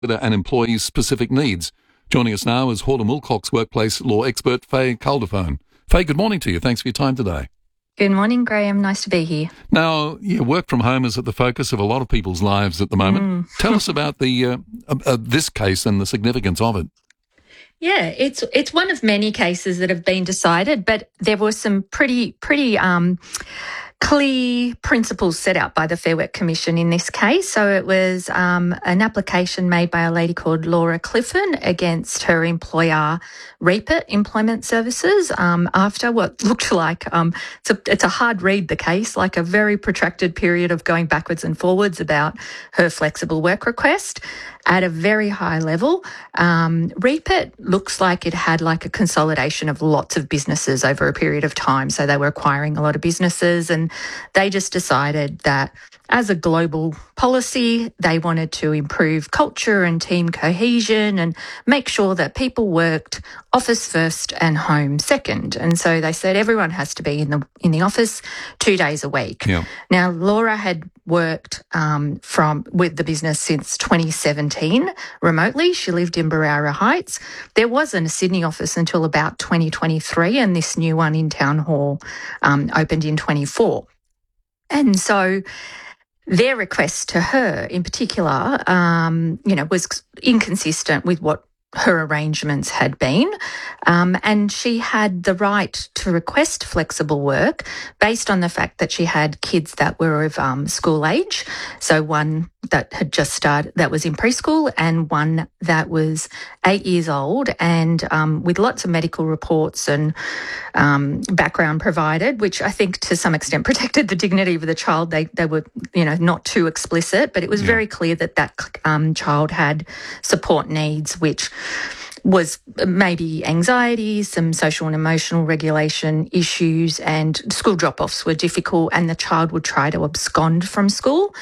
and employees' specific needs. Joining us now is Hall & Wilcox workplace law expert Faye Calderphone. Faye, good morning to you. Thanks for your time today. Good morning, Graham. Nice to be here. Now, work from home is at the focus of a lot of people's lives at the moment. Tell us about this case and the significance of it. Yeah, it's one of many cases that have been decided, but there were some pretty clear principles set out by the Fair Work Commission in this case. So it was an application made by a lady called Laura Clifton against her employer, Reapit Employment Services, after what looked like, it's a hard read, the case, like a very protracted period of going backwards and forwards about her flexible work request at a very high level. Reapit looks like it had like a consolidation of lots of businesses over a period of time. So they were acquiring a lot of businesses, and they just decided that as a global policy, they wanted to improve culture and team cohesion and make sure that people worked office first and home second. And so they said everyone has to be in the office 2 days a week. Yeah. Now, Laura had worked with the business since 2017 remotely. She lived in Barara Heights. There wasn't a Sydney office until about 2023, and this new one in Town Hall opened in 24. And so their request to her in particular, was inconsistent with what her arrangements had been. And she had the right to request flexible work based on the fact that she had kids that were of school age. So one that had just started, that was in preschool, and one that was 8 years old, and with lots of medical reports and background provided, which I think to some extent protected the dignity of the child. They were, not too explicit, but it was very clear that child had support needs, which was maybe anxiety, some social and emotional regulation issues, and school drop-offs were difficult, and the child would try to abscond from school.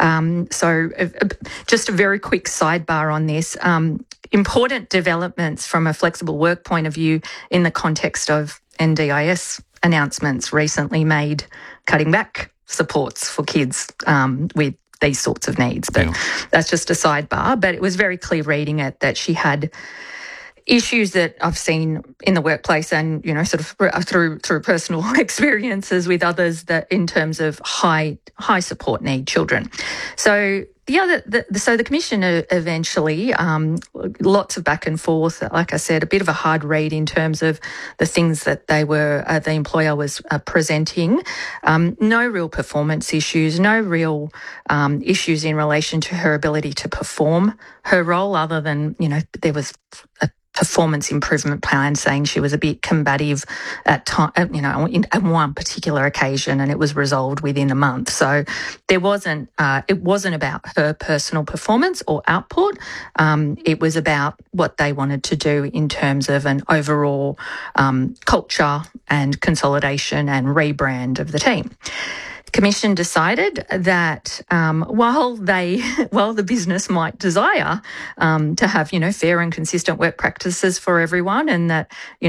So just a very quick sidebar on this. Important developments from a flexible work point of view in the context of NDIS announcements recently made cutting back supports for kids with these sorts of needs. But that's just a sidebar. But it was very clear reading it that she had issues that I've seen in the workplace and, sort of through personal experiences with others, that in terms of high support need children. So the Commission eventually, lots of back and forth, like I said, a bit of a hard read in terms of the things that they were, the employer was presenting. No real performance issues, no real issues in relation to her ability to perform her role, other than, there was a performance improvement plan saying she was a bit combative at time, at one particular occasion, and it was resolved within a month. So it wasn't about her personal performance or output. It was about what they wanted to do in terms of an overall culture and consolidation and rebrand of the team. Commission decided that while the business might desire to have fair and consistent work practices for everyone, and that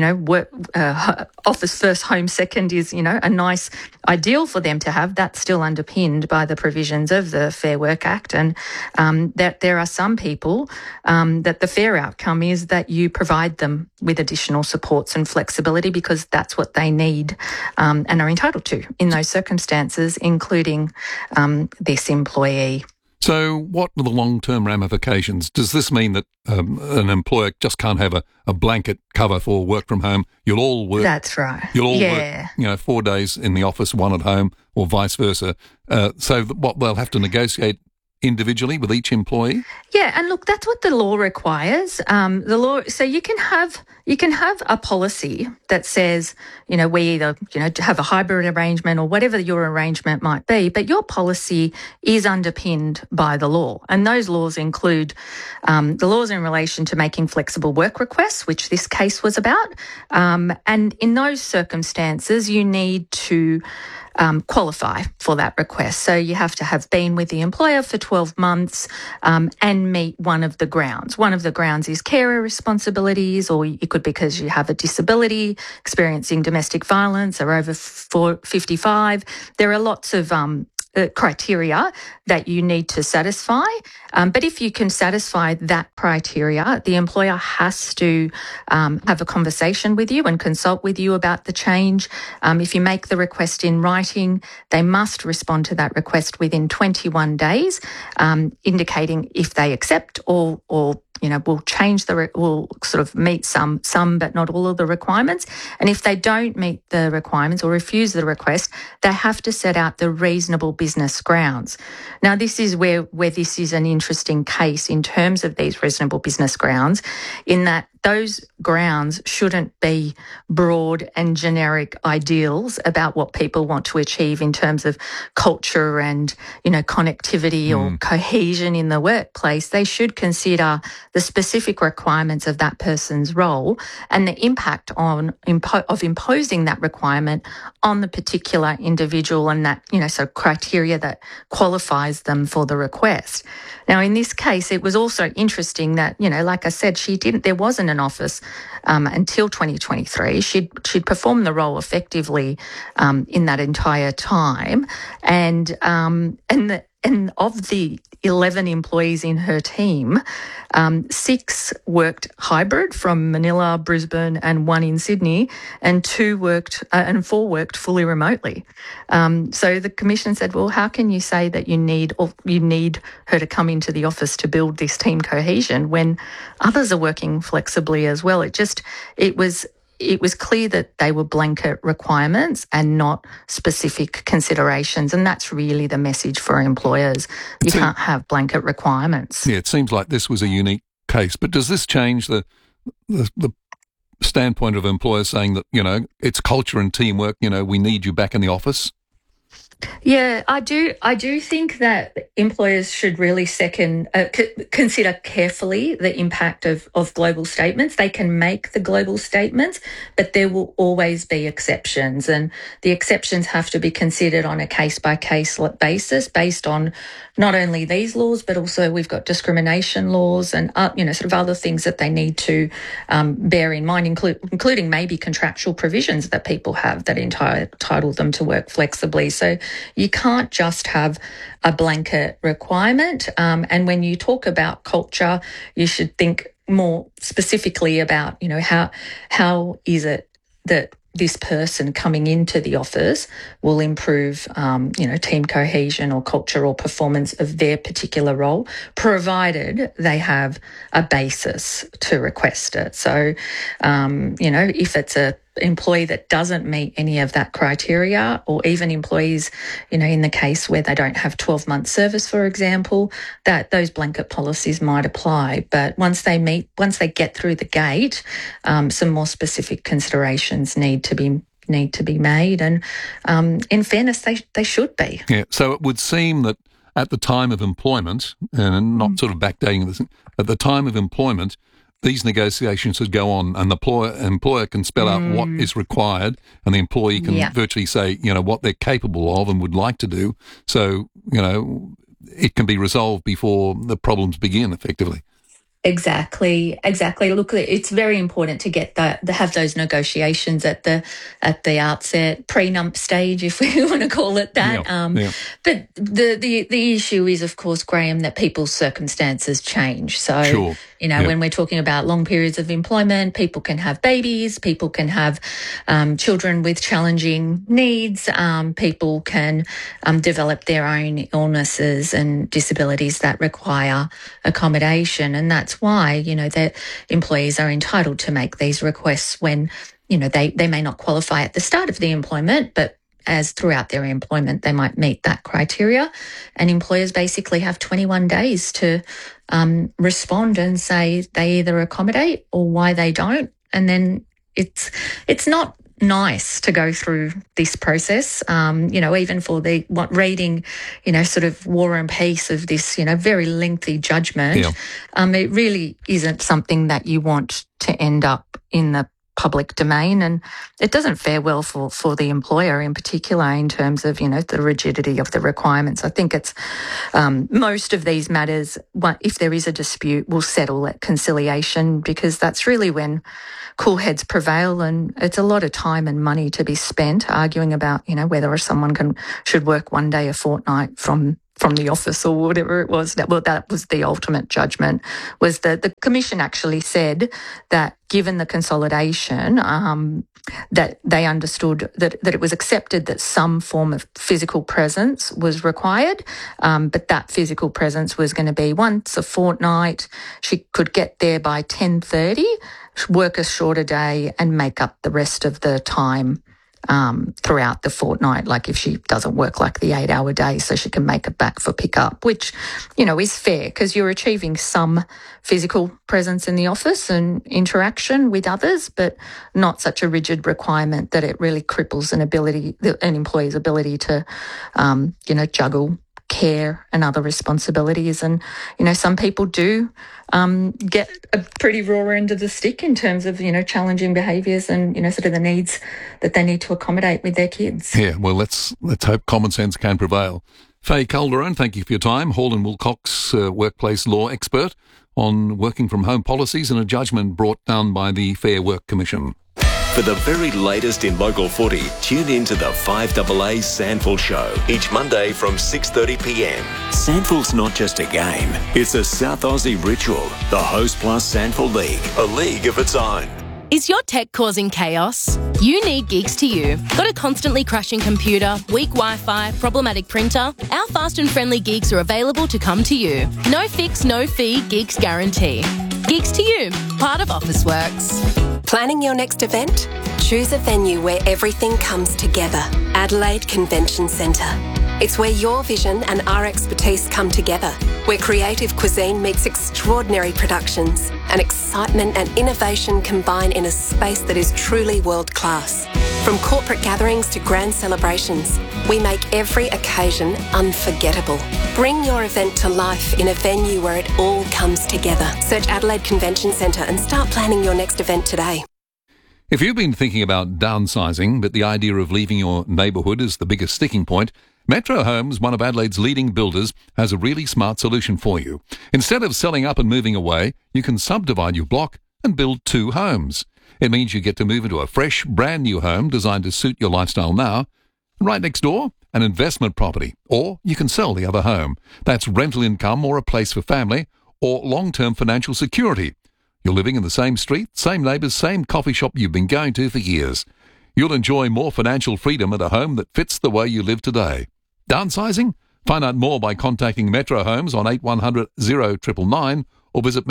office first, home second is a nice ideal for them to have, that's still underpinned by the provisions of the Fair Work Act, and that there are some people that the fair outcome is that you provide them with additional supports and flexibility because that's what they need and are entitled to in those circumstances, including this employee. So what are the long-term ramifications? Does this mean that an employer just can't have a blanket cover for work from home? You'll all work. That's right. You'll all work, 4 days in the office, 1 at home, or vice versa. So what they'll have to negotiate individually with each employee? Yeah, and look, that's what the law requires. So you can have a policy that says, we either, have a hybrid arrangement or whatever your arrangement might be, but your policy is underpinned by the law. And those laws include the laws in relation to making flexible work requests, which this case was about. And in those circumstances, you need to qualify for that request. So you have to have been with the employer for 12 months and meet one of the grounds. One of the grounds is carer responsibilities, or it could be because you have a disability, experiencing domestic violence, or over 55. There are lots of criteria that you need to satisfy. But if you can satisfy that criteria, the employer has to have a conversation with you and consult with you about the change. If you make the request in writing, they must respond to that request within 21 days, indicating if they accept or will change will sort of meet some but not all of the requirements. And if they don't meet the requirements or refuse the request, they have to set out the reasonable business grounds. Now, this is where this is an interesting case in terms of these reasonable business grounds, in that those grounds shouldn't be broad and generic ideals about what people want to achieve in terms of culture and, connectivity or cohesion in the workplace. They should consider the specific requirements of that person's role and the impact of imposing that requirement on the particular individual and that, so criteria that qualifies them for the request. Now, in this case, it was also interesting that, like I said, there wasn't an office until 2023. She'd performed the role effectively in that entire time, and of the 11 employees in her team, 6 worked hybrid from Manila, Brisbane, and 1 in Sydney, and 4 worked fully remotely. So the Commission said, well, how can you say that you need her to come into the office to build this team cohesion when others are working flexibly as well? It was clear that they were blanket requirements and not specific considerations, and that's really the message for employers. You can't have blanket requirements. Yeah, it seems like this was a unique case, but does this change the standpoint of employers saying that, it's culture and teamwork, we need you back in the office? Yeah, I do think that employers should really consider carefully the impact of global statements. They can make the global statements, but there will always be exceptions, and the exceptions have to be considered on a case-by-case basis based on not only these laws, but also we've got discrimination laws and, sort of other things that they need to bear in mind, including maybe contractual provisions that people have that entitle them to work flexibly. So you can't just have a blanket requirement. And when you talk about culture, you should think more specifically about, how is it that this person coming into the office will improve, team cohesion or culture or performance of their particular role, provided they have a basis to request it. So, if it's a employee that doesn't meet any of that criteria, or even employees, in the case where they don't have 12-month service, for example, that those blanket policies might apply. But once they get through the gate, some more specific considerations need to be made, and in fairness, they should be. Yeah. So it would seem that at the time of employment, and not sort of backdating this, at the time of employment, these negotiations should go on, and the employer can spell out what is required, and the employee can virtually say, what they're capable of and would like to do. So, it can be resolved before the problems begin, effectively. Exactly. Look, it's very important to have those negotiations at the outset, prenup stage, if we want to call it that. But the issue is, of course, Graham, that people's circumstances change. So, sure. When we're talking about long periods of employment, people can have babies, people can have children with challenging needs, people can develop their own illnesses and disabilities that require accommodation, and that's why, that employees are entitled to make these requests when, they may not qualify at the start of the employment, but as throughout their employment, they might meet that criteria. And employers basically have 21 days to respond and say they either accommodate or why they don't. And then it's not nice to go through this process, even for reading, sort of War and Peace of this, very lengthy judgment. It really isn't something that you want to end up in the public domain, and it doesn't fare well for the employer in particular in terms of, the rigidity of the requirements. I think it's most of these matters, if there is a dispute, will settle at conciliation, because that's really when cool heads prevail, and it's a lot of time and money to be spent arguing about, whether someone should work one day a fortnight from the office or whatever it was. That was the ultimate judgment, was that the Commission actually said that given the consolidation, that they understood that it was accepted that some form of physical presence was required, but that physical presence was going to be once a fortnight. She could get there by 10:30, work a shorter day and make up the rest of the time throughout the fortnight, like if she doesn't work like the 8-hour day, so she can make it back for pickup, which, is fair because you're achieving some physical presence in the office and interaction with others, but not such a rigid requirement that it really cripples an employee's ability to, juggle care and other responsibilities. And, some people do get a pretty raw end of the stick in terms of, challenging behaviours and, sort of the needs that they need to accommodate with their kids. Yeah, well, let's hope common sense can prevail. Faye Calderon, thank you for your time. Hall & Wilcox, workplace law expert on working from home policies, and a judgment brought down by the Fair Work Commission. For the very latest in local footy, tune in to the 5AA Sandful Show each Monday from 6:30pm. Sandful's not just a game, it's a South Aussie ritual. The Host Plus Sandful League, a league of its own. Is your tech causing chaos? You need Geeks to You. Got a constantly crashing computer, weak Wi-Fi, problematic printer? Our fast and friendly Geeks are available to come to you. No fix, no fee, Geeks guarantee. Geeks to You, part of Officeworks. Planning your next event? Choose a venue where everything comes together. Adelaide Convention Centre. It's where your vision and our expertise come together, where creative cuisine meets extraordinary productions, and excitement and innovation combine in a space that is truly world-class. From corporate gatherings to grand celebrations, we make every occasion unforgettable. Bring your event to life in a venue where it all comes together. Search Adelaide Convention Centre and start planning your next event today. If you've been thinking about downsizing, but the idea of leaving your neighbourhood is the biggest sticking point, Metro Homes, one of Adelaide's leading builders, has a really smart solution for you. Instead of selling up and moving away, you can subdivide your block and build 2 homes. It means you get to move into a fresh, brand new home designed to suit your lifestyle now. Right next door, an investment property. Or you can sell the other home. That's rental income or a place for family or long-term financial security. You're living in the same street, same neighbours, same coffee shop you've been going to for years. You'll enjoy more financial freedom at a home that fits the way you live today. Downsizing? Find out more by contacting Metro Homes on 8100 0999 or visit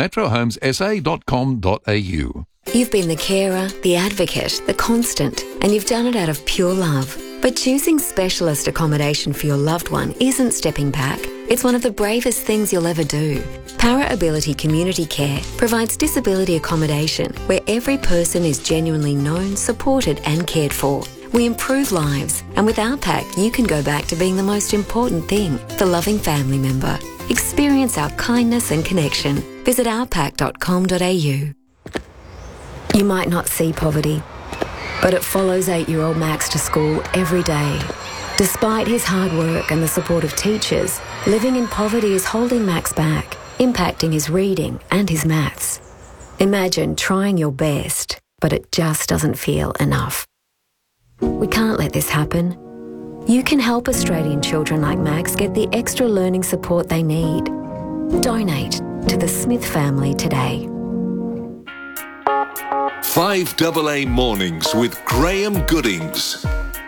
metrohomesa.com.au. You've been the carer, the advocate, the constant, and you've done it out of pure love. But choosing specialist accommodation for your loved one isn't stepping back. It's one of the bravest things you'll ever do. Para Ability Community Care provides disability accommodation where every person is genuinely known, supported and cared for. We improve lives, and with our pack, you can go back to being the most important thing, the loving family member. Experience our kindness and connection. Visit ourpack.com.au. You might not see poverty, but it follows 8-year-old Max to school every day. Despite his hard work and the support of teachers, living in poverty is holding Max back, impacting his reading and his maths. Imagine trying your best, but it just doesn't feel enough. We can't let this happen. You can help Australian children like Max get the extra learning support they need. Donate to the Smith family today. 5AA Mornings with Graham Goodings.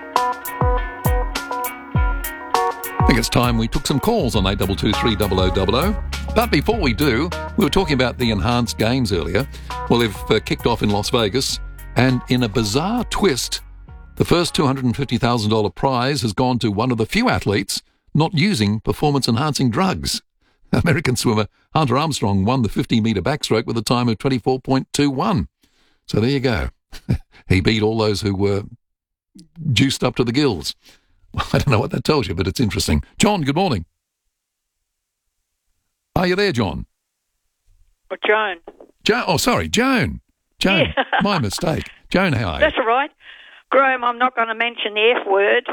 I think it's time we took some calls on 8223 0000. But before we do, we were talking about the enhanced games earlier. Well, they've kicked off in Las Vegas, and in a bizarre twist, the first $250,000 prize has gone to one of the few athletes not using performance-enhancing drugs. American swimmer Hunter Armstrong won the 50-metre backstroke with a time of 24.21. So there you go. He beat all those who were juiced up to the gills. Well, I don't know what that tells you, but it's interesting. John, good morning. Are you there, John? Joan. Oh, sorry, Joan. Joan, Yeah. my mistake. Joan, how are you? That's all right. Graham, I'm not going to mention the F word.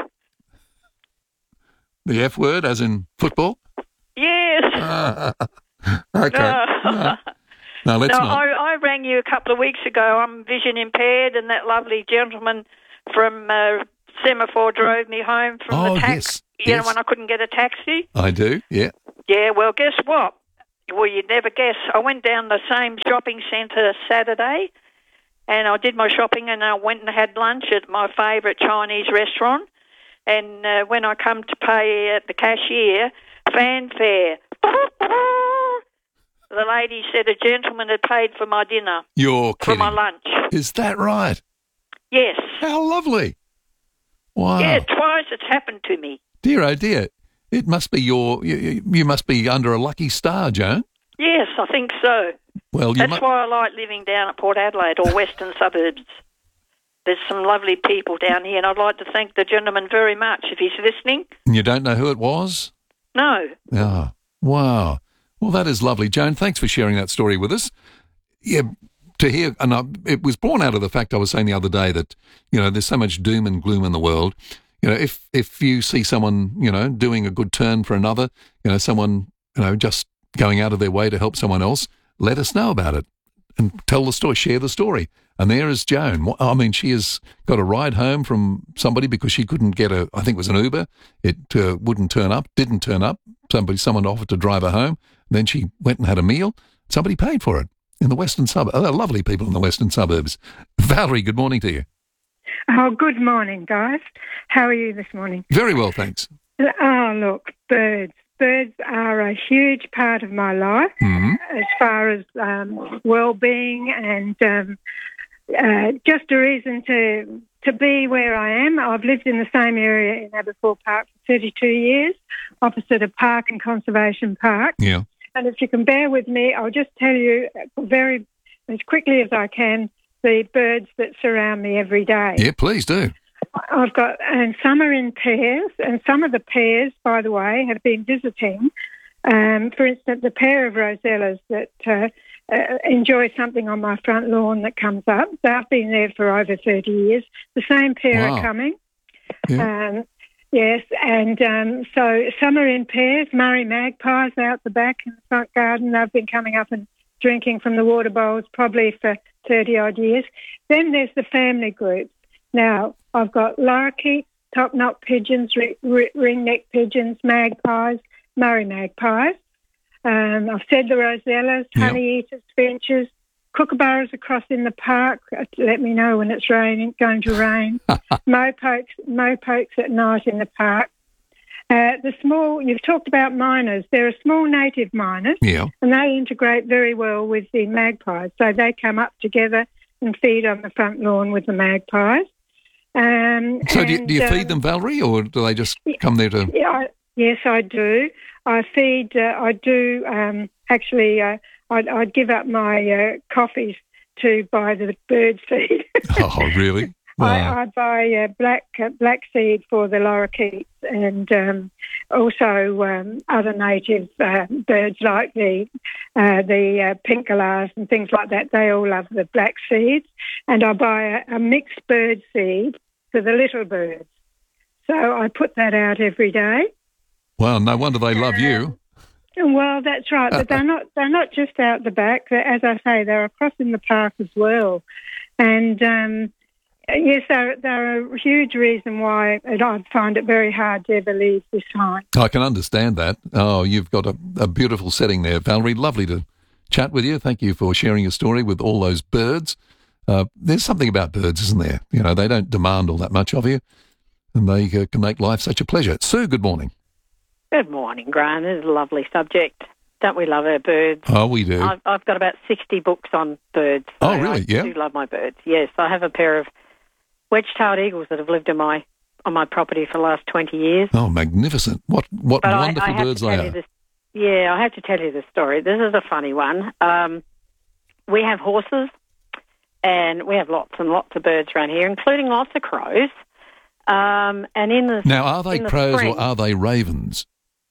The F word, as in football? Yes. Okay. No, let's not. I rang you a couple of weeks ago. I'm vision impaired, and that lovely gentleman from Semaphore drove me home from the taxi. You know, when I couldn't get a taxi? I do, yeah. Yeah, well, guess what? Well, you'd never guess. I went down the same shopping centre Saturday, and I did my shopping, and I went and had lunch at my favourite Chinese restaurant. And when I come to pay at the cashier, fanfare. The lady said a gentleman had paid for my dinner. You're kidding. For my lunch. Is that right? Yes. How lovely. Wow. Yeah, twice it's happened to me. Dear, oh dear. It must be you must be under a lucky star, Joan. Yes, I think so. Well, That's why I like living down at Port Adelaide or western suburbs. There's some lovely people down here, and I'd like to thank the gentleman very much if he's listening. And you don't know who it was? No. Oh, wow. Well, that is lovely. Joan, thanks for sharing that story with us. Yeah, to hear, and it was born out of the fact I was saying the other day that, you know, there's so much doom and gloom in the world. You know, if you see someone, you know, doing a good turn for another, you know, someone, you know, just going out of their way to help someone else, let us know about it and tell the story, share the story. And there is Joan. I mean, she has got a ride home from somebody because she couldn't get I think it was an Uber. It didn't turn up. Someone offered to drive her home. Then she went and had a meal. Somebody paid for it in the western suburbs. Oh, lovely people in the western suburbs. Valerie, good morning to you. Oh, good morning, guys. How are you this morning? Very well, thanks. Oh, look, birds. Birds are a huge part of my life as far as well-being and just a reason to be where I am. I've lived in the same area in Aberfoyle Park for 32 years, opposite a park and conservation park. Yeah. And if you can bear with me, I'll just tell you very as quickly as I can the birds that surround me every day. Yeah, please do. I've got, and some are in pairs, and some of the pairs, by the way, have been visiting. For instance, the pair of rosellas that enjoy something on my front lawn that comes up. They've been there for over 30 years. The same pair are coming. Yeah. Yes, and so some are in pairs. Murray magpies out the back in the front garden. They've been coming up and drinking from the water bowls probably for 30-odd years. Then there's the family group. Now, I've got lorikeets, top-knot pigeons, ring-neck pigeons, magpies, Murray magpies. I've said the rosellas, honey-eaters, finches, kookaburras are crossing the park. Let me know when it's going to rain. Mopokes at night in the park. You've talked about miners. There are small native miners, and they integrate very well with the magpies. So they come up together and feed on the front lawn with the magpies. So do you feed them, Valerie, or do they just come there to... Yes, I do. I feed, I'd give up my coffees to buy the bird seed. Oh, really? Wow. I buy black seed for the lorikeets and also other native birds like the pink galahs and things like that. They all love the black seeds. And I buy a mixed bird seed for the little birds. So I put that out every day. Well, no wonder they love you. Well, that's right, but they're not just out the back. As I say, they're across in the park as well. And yes, they're a huge reason why I find it very hard to ever leave this home. I can understand that. Oh, you've got a beautiful setting there, Valerie. Lovely to chat with you. Thank you for sharing your story with all those birds. There's something about birds, isn't there? You know, they don't demand all that much of you, and they can make life such a pleasure. Sue, good morning. Good morning, Graham. This is a lovely subject. Don't we love our birds? Oh, we do. I've got about 60 books on birds. So oh, really? I do love my birds. Yes, I have a pair of wedge-tailed eagles that have lived on my property for the last 20 years. Oh, magnificent. What wonderful birds they are. I have to tell you this story. This is a funny one. We have horses, and we have lots and lots of birds around here, including lots of crows. And in the now, are they crows spring, or are they ravens?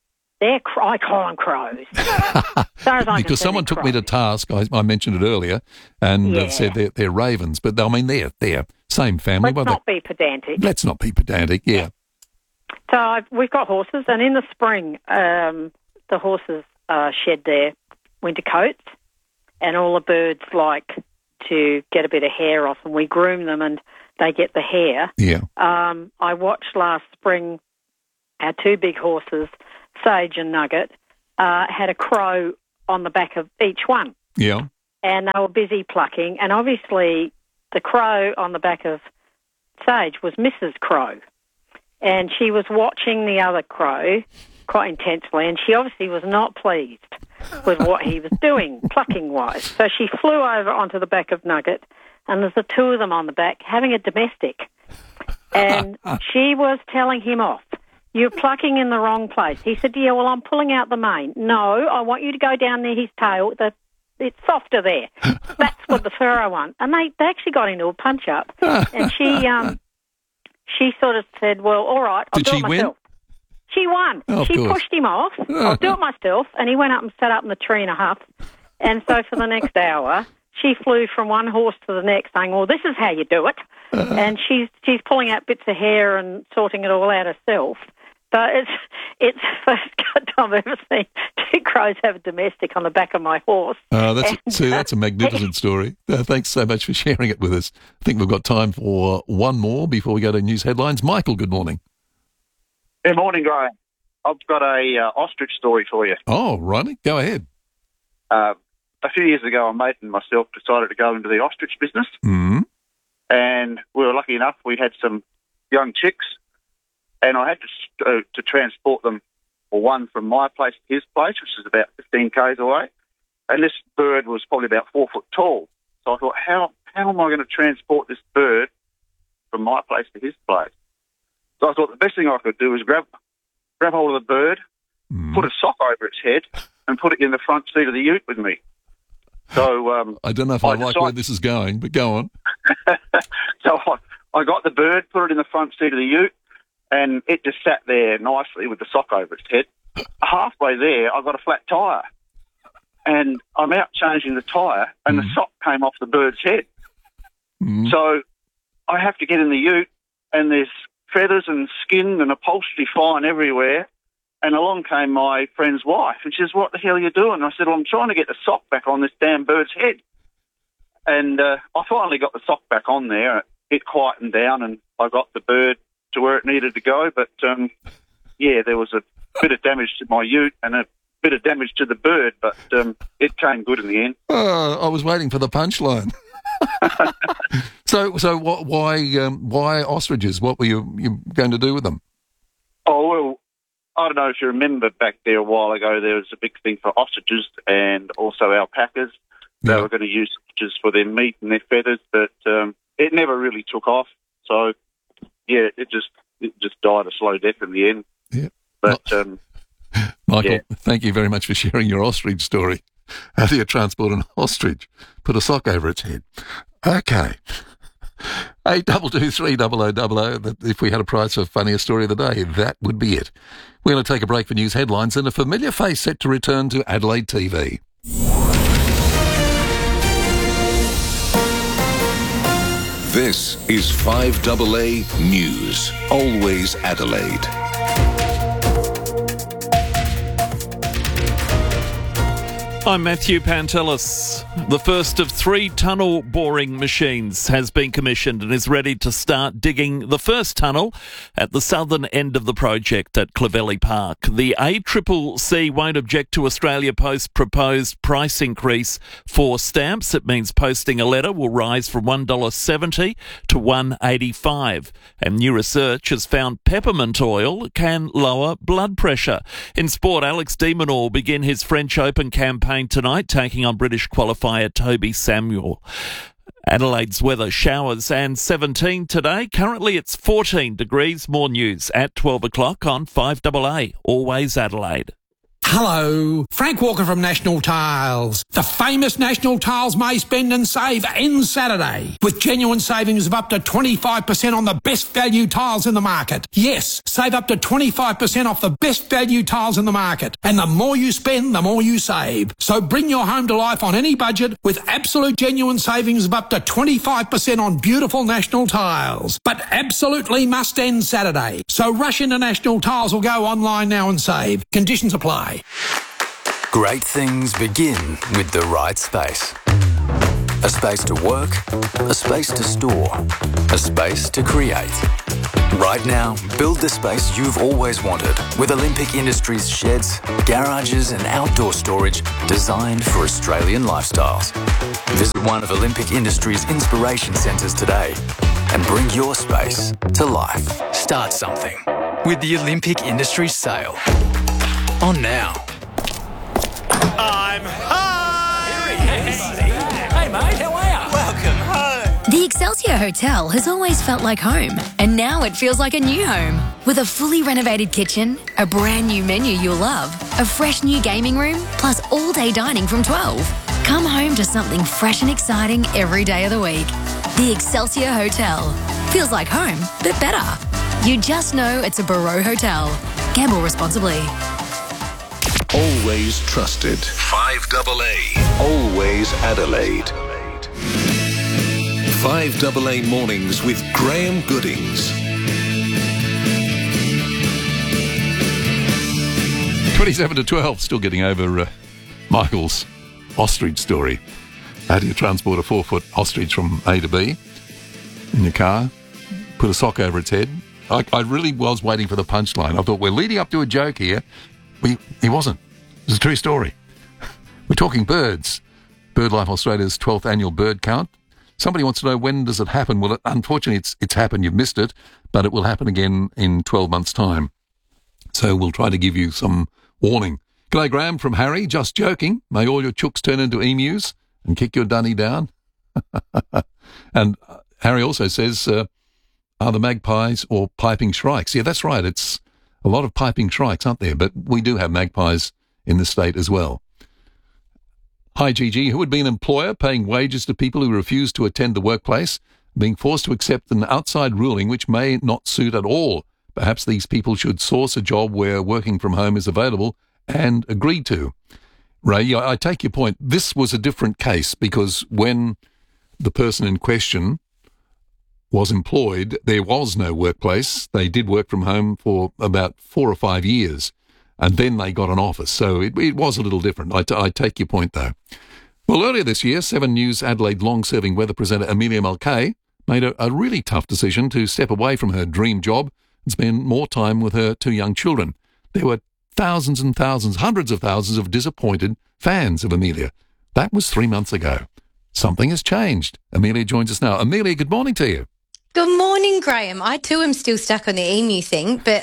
I call them crows. Because someone took me to task, I mentioned it earlier, and said they're ravens, but I mean, they're same family. Let's not be pedantic. Let's not be pedantic, yeah. So we've got horses, and in the spring, the horses shed their winter coats, and all the birds like to get a bit of hair off, and we groom them, and they get the hair. Yeah. I watched last spring our two big horses, Sage and Nugget, had a crow on the back of each one. Yeah. And they were busy plucking, and obviously the crow on the back of Sage was Mrs. Crow, and she was watching the other crow quite intensely, and she obviously was not pleased with what he was doing, plucking-wise. So she flew over onto the back of Nugget, and there's the two of them on the back having a domestic, and she was telling him off. You're plucking in the wrong place. He said, yeah, well, I'm pulling out the mane. No, I want you to go down near his tail. It's softer there. That's what the fur I want. And they actually got into a punch-up. And she sort of said, well, all right, I'll do it myself. Win? She won. Oh, she pushed him off. I'll do it myself. And he went up and sat up in the tree and a huff. And so for the next hour, she flew from one horse to the next saying, well, this is how you do it. And she's pulling out bits of hair and sorting it all out herself. So it's the first time I've ever seen two crows have a domestic on the back of my horse. That's a magnificent story. Thanks so much for sharing it with us. I think we've got time for one more before we go to news headlines. Michael, good morning. Good morning, Graham. I've got a ostrich story for you. Oh, right. Go ahead. A few years ago, a mate and myself decided to go into the ostrich business. Mm-hmm. And we were lucky enough, we had some young chicks, and I had to transport them, one from my place to his place, which is about 15 k's away. And this bird was probably about 4 foot tall. So I thought, how am I going to transport this bird from my place to his place? So I thought the best thing I could do was grab hold of the bird, put a sock over its head, and put it in the front seat of the ute with me. So I don't know if I like where this is going, but go on. So I got the bird, put it in the front seat of the ute, and it just sat there nicely with the sock over its head. Halfway there, I got a flat tyre, and I'm out changing the tyre, and the sock came off the bird's head. So I have to get in the ute, and there's feathers and skin and upholstery flying everywhere. And along came my friend's wife, and she says, what the hell are you doing? And I said, well, I'm trying to get the sock back on this damn bird's head. And I finally got the sock back on there. It quietened down, and I got the bird to where it needed to go. But, there was a bit of damage to my ute and a bit of damage to the bird, but it came good in the end. I was waiting for the punchline. So why ostriches? What were you going to do with them? Oh, well, I don't know if you remember back there a while ago, there was a big thing for ostriches and also alpacas. They were going to use ostriches for their meat and their feathers, but it never really took off. So, it just died a slow death in the end. Yeah. But, Michael, thank you very much for sharing your ostrich story. How do you transport an ostrich? Put a sock over its head. Okay. 8223000. If we had a prize for funniest story of the day, that would be it. We're going to take a break for news headlines and a familiar face set to return to Adelaide TV. This is 5AA News. Always Adelaide. I'm Matthew Pantelis. The first of 3 tunnel boring machines has been commissioned and is ready to start digging the first tunnel at the southern end of the project at Clovelly Park. The ACCC won't object to Australia Post's proposed price increase for stamps. It means posting a letter will rise from $1.70 to $1.85. And new research has found peppermint oil can lower blood pressure. In sport, Alex de Minaur will begin his French Open campaign tonight, taking on British qualifier Toby Samuel. Adelaide's weather, showers and 17 today. Currently it's 14 degrees. More news at 12 o'clock on 5AA. Always Adelaide. Hello, Frank Walker from National Tiles. The famous National Tiles May Spend and Save ends Saturday with genuine savings of up to 25% on the best value tiles in the market. Yes, save up to 25% off the best value tiles in the market. And the more you spend, the more you save. So bring your home to life on any budget with absolute genuine savings of up to 25% on beautiful National Tiles. But absolutely must end Saturday. So rush into National Tiles or go online now and save. Conditions apply. Great things begin with the right space. A space to work, a space to store, a space to create. Right now, build the space you've always wanted with Olympic Industries sheds, garages and outdoor storage designed for Australian lifestyles. Visit one of Olympic Industries' inspiration centres today and bring your space to life. Start something with the Olympic Industries sale. On now. I'm home! Hey mate, how are you? Welcome home! The Excelsior Hotel has always felt like home, and now it feels like a new home. With a fully renovated kitchen, a brand new menu you'll love, a fresh new gaming room, plus all-day dining from 12. Come home to something fresh and exciting every day of the week. The Excelsior Hotel. Feels like home, but better. You just know it's a Barreau Hotel. Gamble responsibly. Always trusted. 5AA. Always Adelaide. 5AA Mornings with Graham Goodings. 27 to 12, still getting over Michael's ostrich story. How do you transport a 4-foot ostrich from A to B in your car? Put a sock over its head. I really was waiting for the punchline. I thought, we're leading up to a joke here. He wasn't. It's a true story. We're talking birds. BirdLife Australia's 12th annual bird count. Somebody wants to know, when does it happen? Well, unfortunately, it's happened. You've missed it, but it will happen again in 12 months' time. So we'll try to give you some warning. G'day, Graham from Harry. Just joking. May all your chooks turn into emus and kick your dunny down. And Harry also says, are the magpies or piping shrikes? Yeah, that's right. It's a lot of piping shrikes, aren't there? But we do have magpies in the state as well. Hi, Gigi. Who would be an employer paying wages to people who refuse to attend the workplace, being forced to accept an outside ruling which may not suit at all? Perhaps these people should source a job where working from home is available and agreed to. Ray, I take your point. This was a different case because when the person in question was employed, there was no workplace. They did work from home for about 4 or 5 years, and then they got an office. So it was a little different. I take your point, though. Well, earlier this year, 7 News Adelaide long-serving weather presenter Amelia Mulcahy made a really tough decision to step away from her dream job and spend more time with her 2 young children. There were thousands and thousands, hundreds of thousands of disappointed fans of Amelia. That was 3 months ago. Something has changed. Amelia joins us now. Amelia, good morning to you. Good morning, Graham. I too am still stuck on the emu thing, but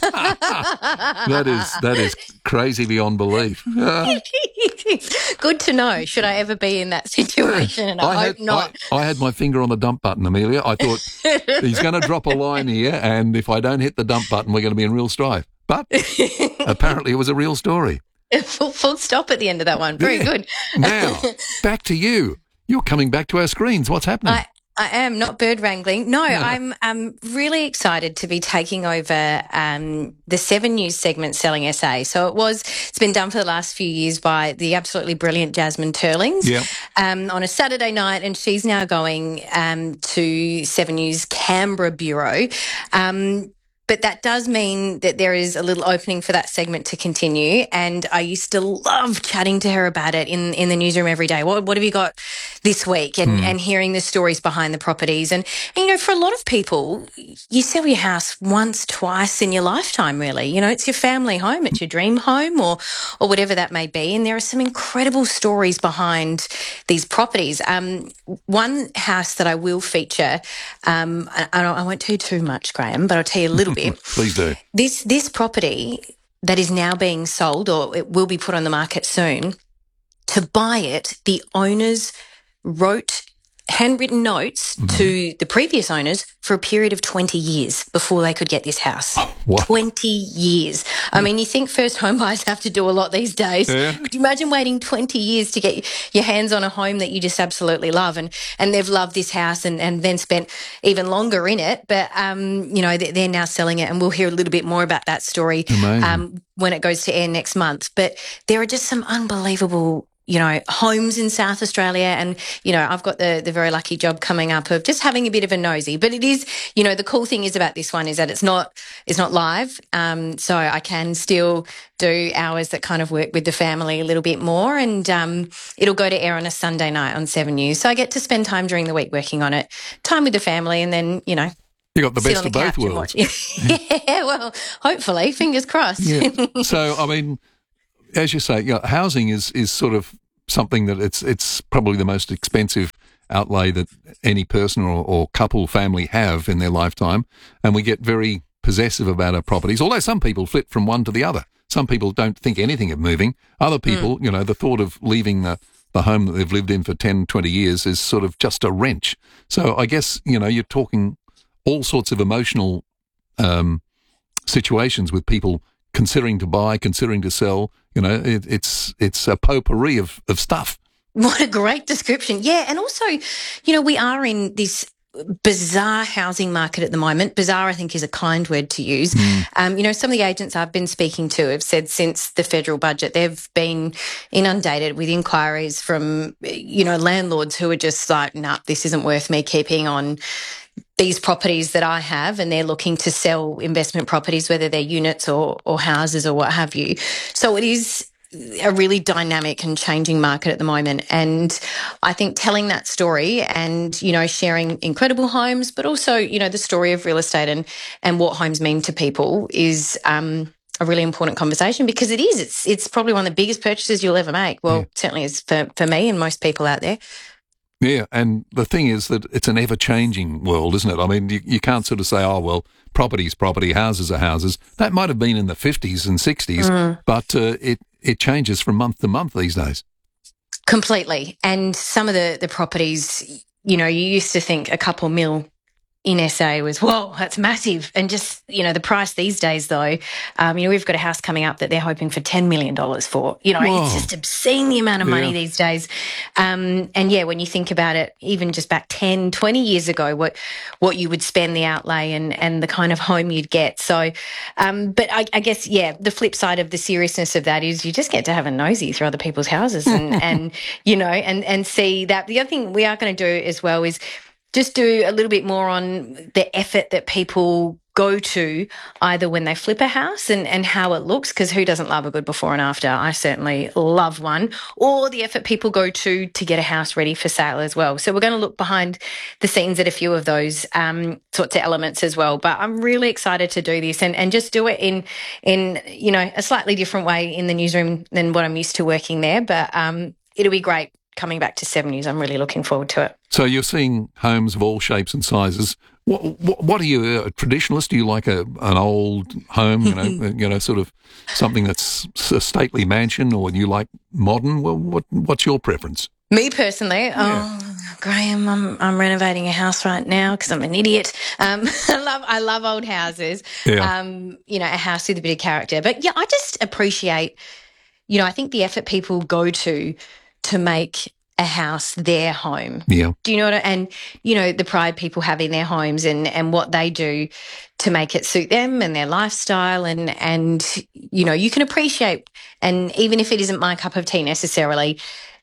that is crazy beyond belief. Good to know. Should I ever be in that situation? And I hope not. I had my finger on the dump button, Amelia. I thought he's going to drop a line here, and if I don't hit the dump button, we're going to be in real strife. But apparently, it was a real story. Full stop at the end of that one. Very good. Now, back to you. You're coming back to our screens. What's happening? I am not bird wrangling. No, I'm really excited to be taking over the 7 News segment Selling SA. So it's been done for the last few years by the absolutely brilliant Jasmine Turlings on a Saturday night, and she's now going to 7 News Canberra Bureau. But that does mean that there is a little opening for that segment to continue. And I used to love chatting to her about it in the newsroom every day. What have you got this week? And hearing the stories behind the properties. And, you know, for a lot of people, you sell your house once, twice in your lifetime, really. You know, it's your family home, it's your dream home or whatever that may be. And there are some incredible stories behind these properties. One house that I will feature, I won't tell you too much, Graham, but I'll tell you a little bit. Please do. This property that is now being sold, or it will be put on the market soon, to buy it, the owners wrote handwritten notes to the previous owners for a period of 20 years before they could get this house. What? 20 years. I mean, you think first home buyers have to do a lot these days. Yeah. Could you imagine waiting 20 years to get your hands on a home that you just absolutely love? And they've loved this house and then spent even longer in it. But, they're now selling it, and we'll hear a little bit more about that story when it goes to air next month. But there are just some unbelievable homes in South Australia. And, I've got the very lucky job coming up of just having a bit of a nosy. But it is, the cool thing is about this one is that it's not live. So I can still do hours that kind of work with the family a little bit more. And it'll go to air on a Sunday night on 7 News. So I get to spend time during the week working on it, time with the family, and then, You got the best of both worlds. Yeah, well, hopefully, fingers crossed. Yeah. So, I mean, as you say, housing is sort of something that it's probably the most expensive outlay that any person or couple family have in their lifetime, and we get very possessive about our properties, although some people flip from one to the other. Some people don't think anything of moving. Other people, the thought of leaving the home that they've lived in for 10, 20 years is sort of just a wrench. So I guess, you're talking all sorts of emotional situations with people considering to buy, considering to sell. It's a potpourri of stuff. What a great description. Yeah, and also, we are in this bizarre housing market at the moment. Bizarre, I think, is a kind word to use. Some of the agents I've been speaking to have said since the federal budget, they've been inundated with inquiries from, landlords who are just like, nah, this isn't worth me keeping on these properties that I have, and they're looking to sell investment properties, whether they're units or houses or what have you. So it is a really dynamic and changing market at the moment. And I think telling that story and, sharing incredible homes, but also, the story of real estate and what homes mean to people is a really important conversation, because it's probably one of the biggest purchases you'll ever make. Well, it certainly is for me and most people out there. Yeah, and the thing is that it's an ever-changing world, isn't it? I mean, you can't sort of say, oh, well, property's property, houses are houses. That might have been in the 50s and 60s, but it changes from month to month these days. Completely. And some of the properties, you used to think a couple mil in SA was, whoa, that's massive. And just, the price these days, though, we've got a house coming up that they're hoping for $10 million for. It's just obscene the amount of money these days. And when you think about it, even just back 10, 20 years ago, what you would spend the outlay and the kind of home you'd get. So, but I guess, the flip side of the seriousness of that is you just get to have a nosy through other people's houses and see that. The other thing we are going to do as well is just do a little bit more on the effort that people go to either when they flip a house and how it looks, because who doesn't love a good before and after? I certainly love one. Or the effort people go to get a house ready for sale as well. So we're going to look behind the scenes at a few of those sorts of elements as well. But I'm really excited to do this and just do it in a slightly different way in the newsroom than what I'm used to working there. But it'll be great coming back to 7 News. I'm really looking forward to it. So you're seeing homes of all shapes and sizes. What are you, a traditionalist? Do you like an old home, sort of something that's a stately mansion, or do you like modern? Well, what's your preference? Me personally, Graham, I'm renovating a house right now because I'm an idiot. I love old houses. Yeah. A house with a bit of character. But I just appreciate, I think the effort people go to make a house their home. Yeah. Do you know and the pride people have in their homes and what they do to make it suit them and their lifestyle and you can appreciate, and even if it isn't my cup of tea necessarily,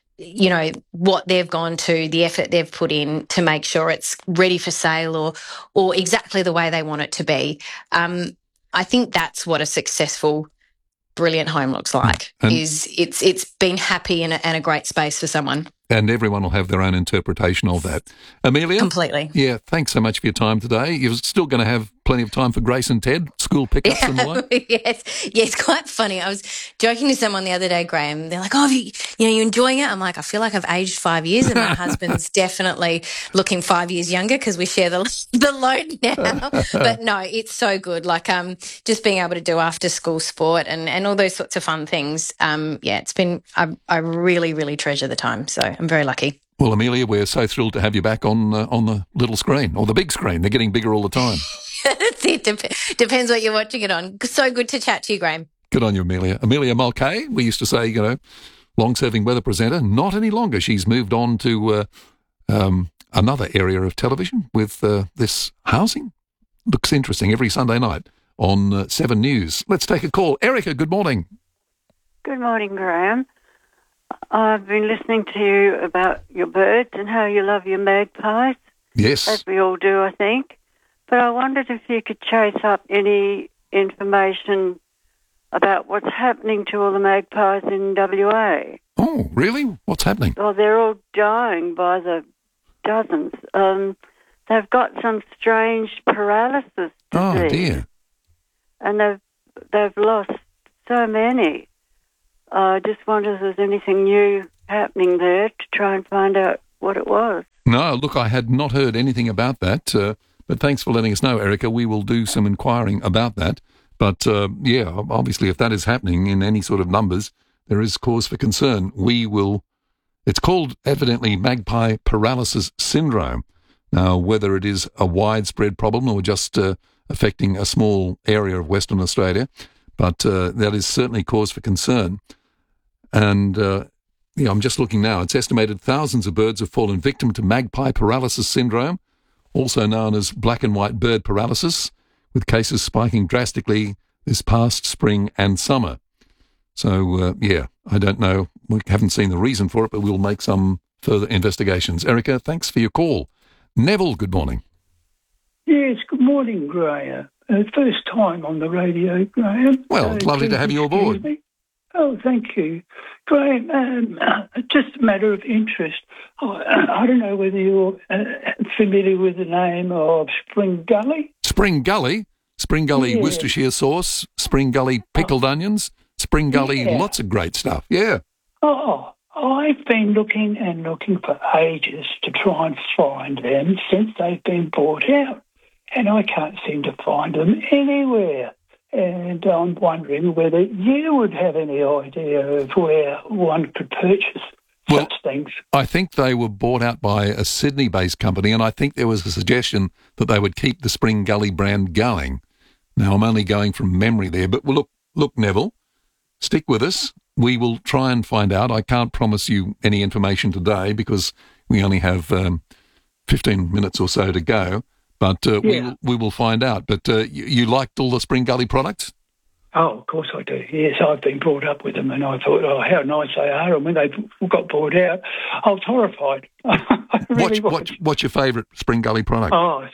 what they've gone to, the effort they've put in to make sure it's ready for sale or exactly the way they want it to be. I think that's what a successful, brilliant home looks like. It's been happy and a great space for someone. And everyone will have their own interpretation of that. Amelia? Completely. Yeah, thanks so much for your time today. You're still going to have plenty of time for Grace and Ted, school pickups and the like? Yes, it's quite funny. I was joking to someone the other day, Graham. They're like, oh, you enjoying it? I'm like, I feel like I've aged 5 years, and my husband's definitely looking 5 years younger because we share the load now. But no, it's so good. Like just being able to do after school sport and all those sorts of fun things. It's been, I really, really treasure the time. So I'm very lucky. Well, Amelia, we're so thrilled to have you back on the little screen, or the big screen. They're getting bigger all the time. That's it. Depends what you're watching it on. So good to chat to you, Graham. Good on you, Amelia. Amelia Mulcahy, we used to say, long-serving weather presenter. Not any longer. She's moved on to another area of television with this housing. Looks interesting every Sunday night on 7 News. Let's take a call. Erica, good morning. Good morning, Graham. I've been listening to you about your birds and how you love your magpies. Yes. As we all do, I think. But I wondered if you could chase up any information about what's happening to all the magpies in WA. Oh, really? What's happening? Oh, they're all dying by the dozens. They've got some strange paralysis disease. Oh, dear. And they've lost so many. I just wonder if there's anything new happening there to try and find out what it was. No, look, I had not heard anything about that, but thanks for letting us know, Erica. We will do some inquiring about that. But, yeah, obviously if that is happening in any sort of numbers, there is cause for concern. It's called, evidently, magpie paralysis syndrome. Now, whether it is a widespread problem or just affecting a small area of Western Australia, but that is certainly cause for concern. And, I'm just looking now. It's estimated thousands of birds have fallen victim to magpie paralysis syndrome, also known as black and white bird paralysis, with cases spiking drastically this past spring and summer. So, I don't know. We haven't seen the reason for it, but we'll make some further investigations. Erica, thanks for your call. Neville, good morning. Yes, good morning, Graham. First time on the radio, Graham. Well, it's lovely to have you aboard. Oh, thank you. Graham, just a matter of interest. I don't know whether you're familiar with the name of Spring Gully. Spring Gully? Spring Gully Yeah. Worcestershire sauce, Spring Gully pickled onions, Spring Gully, lots of great stuff. Yeah. Oh, I've been looking for ages to try and find them since they've been bought out, and I can't seem to find them anywhere. And I'm wondering whether you would have any idea of where one could purchase such things. I think they were bought out by a Sydney-based company, and I think there was a suggestion that they would keep the Spring Gully brand going. Now, I'm only going from memory there, but look, Neville, stick with us. We will try and find out. I can't promise you any information today because we only have 15 minutes or so to go, but we will find out. But you liked all the Spring Gully products? Oh, of course I do. Yes, I've been brought up with them, and I thought, oh, how nice they are. And when they got bought out, I was horrified. I really was. What's your favourite Spring Gully product?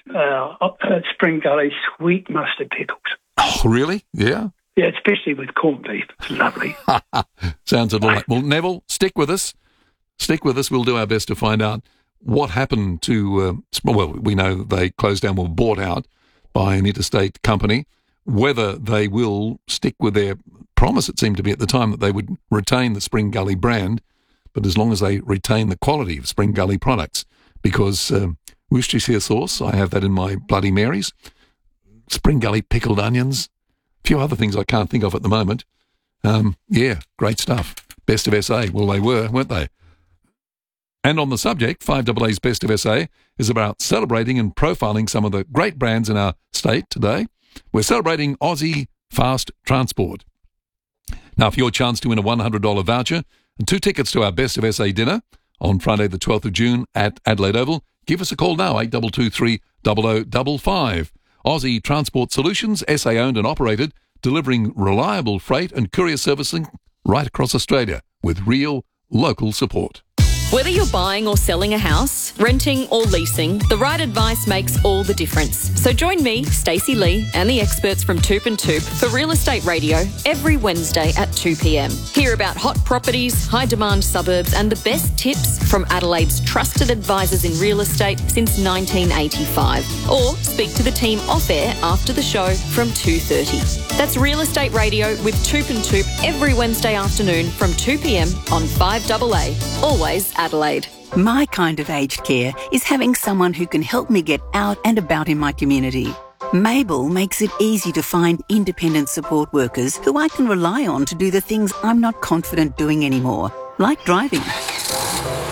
Spring Gully sweet mustard pickles. Oh, really? Yeah? Yeah, especially with corned beef. It's lovely. Sounds a lot. Well, Neville, stick with us. Stick with us. We'll do our best to find out what happened to... we know they closed down, were bought out by an interstate company. Whether they will stick with their promise, it seemed to be at the time, that they would retain the Spring Gully brand, but as long as they retain the quality of Spring Gully products, because Worcestershire sauce, I have that in my Bloody Marys, Spring Gully pickled onions, a few other things I can't think of at the moment. Great stuff. Best of SA. Well, they were, weren't they? And on the subject, 5AA's Best of SA is about celebrating and profiling some of the great brands in our state today. We're celebrating Aussie Fast Transport. Now, for your chance to win a $100 voucher and 2 tickets to our Best of SA dinner on Friday the 12th of June at Adelaide Oval, give us a call now, 8223 0055. Aussie Transport Solutions, SA owned and operated, delivering reliable freight and courier servicing right across Australia with real local support. Whether you're buying or selling a house, renting or leasing, the right advice makes all the difference. So join me, Stacey Lee, and the experts from Toop and Toop for Real Estate Radio every Wednesday at 2 p.m. Hear about hot properties, high-demand suburbs and the best tips from Adelaide's trusted advisors in real estate since 1985. Or speak to the team off-air after the show from 2:30. That's Real Estate Radio with Toop and Toop every Wednesday afternoon from 2 p.m. on 5AA. Always Adelaide. My kind of aged care is having someone who can help me get out and about in my community. Mabel makes it easy to find independent support workers who I can rely on to do the things I'm not confident doing anymore, like driving.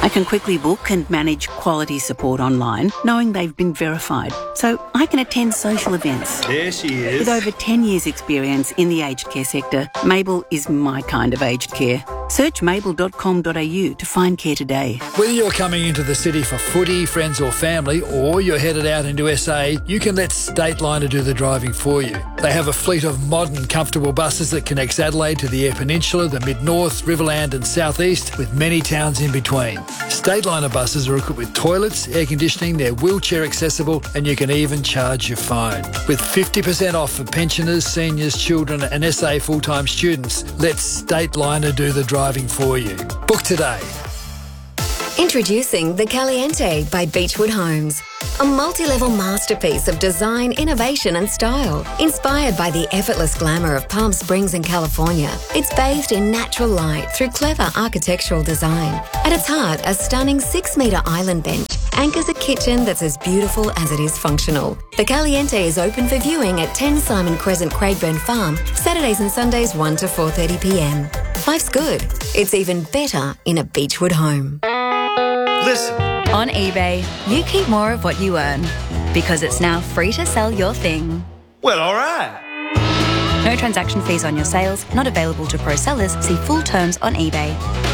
I can quickly book and manage quality support online, knowing they've been verified, so I can attend social events. There she is. With over 10 years' experience in the aged care sector, Mabel is my kind of aged care. Search mabel.com.au to find care today. Whether you're coming into the city for footy, friends or family, or you're headed out into SA, you can let Stateliner do the driving for you. They have a fleet of modern, comfortable buses that connects Adelaide to the Eyre Peninsula, the Mid-North, Riverland and South East, with many towns in between. Stateliner buses are equipped with toilets, air conditioning, they're wheelchair accessible, and you can even charge your phone. With 50% off for pensioners, seniors, children and SA full-time students, let Stateliner do the driving for you. Book today. Introducing the Caliente by Beechwood Homes. A multi-level masterpiece of design, innovation and style. Inspired by the effortless glamour of Palm Springs in California, it's bathed in natural light through clever architectural design. At its heart, a stunning 6-metre island bench anchors a kitchen that's as beautiful as it is functional. The Caliente is open for viewing at 10 Simon Crescent, Craigburn Farm, Saturdays and Sundays 1 to 4:30pm. Life's good. It's even better in a Beechwood home. Listen. On eBay, you keep more of what you earn because it's now free to sell your thing. Well, all right. No transaction fees on your sales, not available to pro sellers. See full terms on eBay.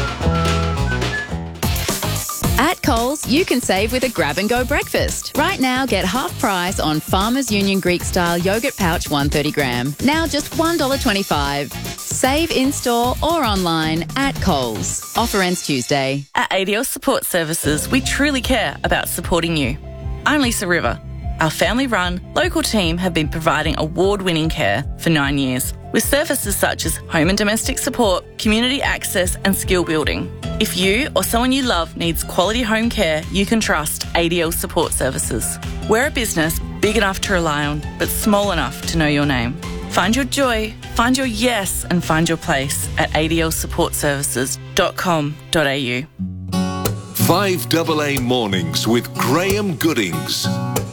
At Coles, you can save with a grab-and-go breakfast. Right now, get half price on Farmers Union Greek-style yogurt pouch 130 gram. Now just $1.25. Save in-store or online at Coles. Offer ends Tuesday. At ADL Support Services, we truly care about supporting you. I'm Lisa River. Our family-run, local team have been providing award-winning care for 9 years, with services such as home and domestic support, community access and skill building. If you or someone you love needs quality home care, you can trust ADL Support Services. We're a business big enough to rely on, but small enough to know your name. Find your joy, find your yes, and find your place at adlsupportservices.com.au. 5AA Mornings with Graham Goodings.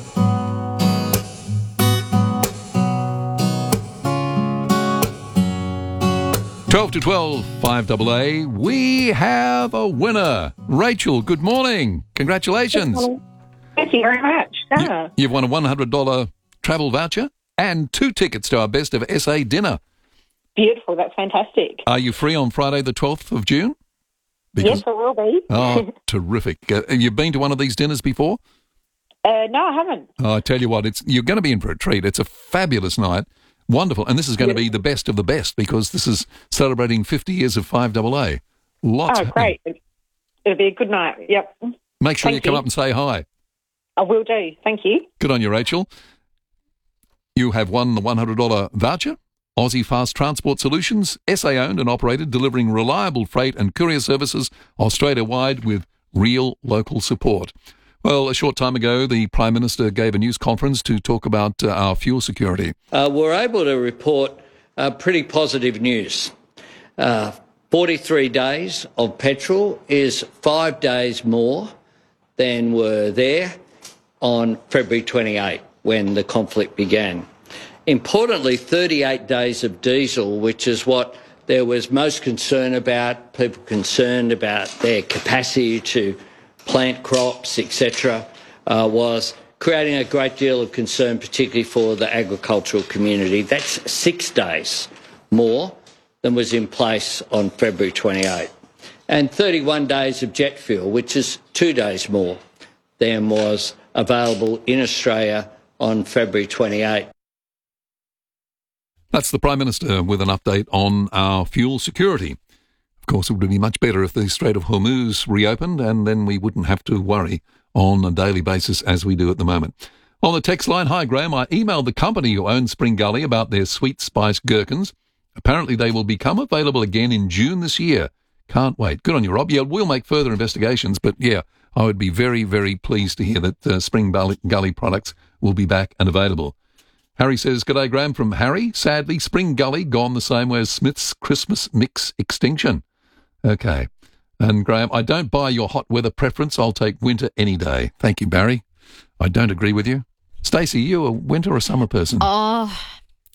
Twelve to 12, 5AA. We have a winner. Rachel, good morning. Congratulations. Thank you very much. You've won a $100 travel voucher and 2 tickets to our Best of SA dinner. Beautiful. That's fantastic. Are you free on Friday the 12th of June? Yes, I will be. Oh, terrific. Have you been to one of these dinners before? No, I haven't. Oh, I tell you what, you're going to be in for a treat. It's a fabulous night. Wonderful. And this is going to be the best of the best because this is celebrating 50 years of 5AA. Lots happening. Great. It'll be a good night. Yep. Make sure you come up and say hi. I will do. Thank you. Good on you, Rachel. You have won the $100 voucher. Aussie Fast Transport Solutions, SA-owned and operated, delivering reliable freight and courier services Australia-wide with real local support. Well, a short time ago, the Prime Minister gave a news conference to talk about our fuel security. We're able to report pretty positive news. 43 days of petrol is 5 days more than were there on February 28 when the conflict began. Importantly, 38 days of diesel, which is what there was most concern about, people concerned about their capacity to plant crops, etc., was creating a great deal of concern, particularly for the agricultural community. That's 6 days more than was in place on February 28. And 31 days of jet fuel, which is 2 days more than was available in Australia on February 28. That's the Prime Minister with an update on our fuel security. Of course, it would be much better if the Strait of Hormuz reopened, and then we wouldn't have to worry on a daily basis as we do at the moment. On the text line, hi Graham, I emailed the company who owns Spring Gully about their sweet spice gherkins. Apparently they will become available again in June this year. Can't wait. Good on you, Rob. Yeah, we'll make further investigations, but yeah, I would be very, very pleased to hear that Spring Gully products will be back and available. Harry says, G'day, Graham, from Harry. Sadly, Spring Gully gone the same way as Smith's Christmas mix extinction. Okay. And Graham, I don't buy your hot weather preference. I'll take winter any day. Thank you, Barry. I don't agree with you. Stacey, you a winter or summer person? Oh,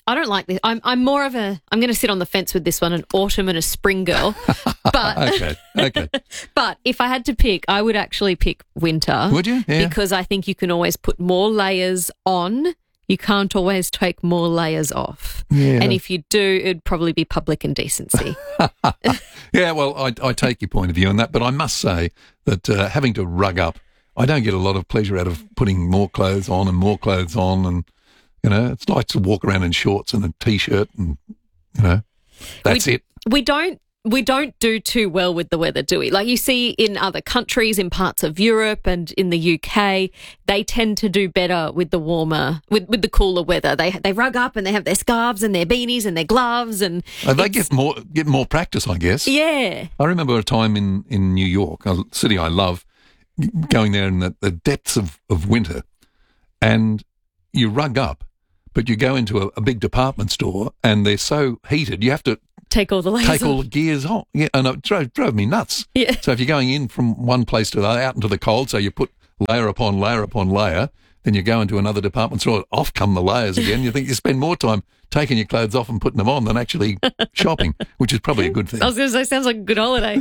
I don't like this. I'm more of a. I'm going to sit on the fence with this one, an autumn and a spring girl. But okay. But if I had to pick, I would actually pick winter. Would you? Yeah. Because I think you can always put more layers on. You can't always take more layers off. Yeah. And if you do, it'd probably be public indecency. Yeah, well, I take your point of view on that, but I must say that having to rug up, I don't get a lot of pleasure out of putting more clothes on and more clothes on, and it's nice to walk around in shorts and a t-shirt, and that's it. We don't do too well with the weather, do we? Like you see in other countries, in parts of Europe and in the UK, they tend to do better with the warmer, with the cooler weather. They rug up and they have their scarves and their beanies and their gloves, and they get more practice, I guess. Yeah. I remember a time in New York, a city I love, going there in the depths of winter, and you rug up, but you go into a big department store and they're so heated, you have to take all the layers Take all the gears off. Yeah, and it drove me nuts. Yeah. So if you're going in from one place to the other, out into the cold, so you put layer upon layer upon layer, then you go into another department store, off come the layers again. You think you spend more time taking your clothes off and putting them on than actually shopping, which is probably a good thing. I was going to say, sounds like a good holiday.